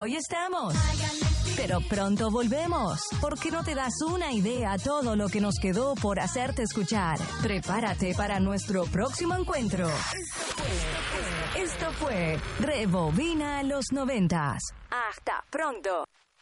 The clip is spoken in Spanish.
Hoy estamos, pero pronto volvemos, porque no te das una idea a todo lo que nos quedó por hacerte escuchar. Prepárate para nuestro próximo encuentro. Esto fue Rebobina los 90s. Hasta pronto.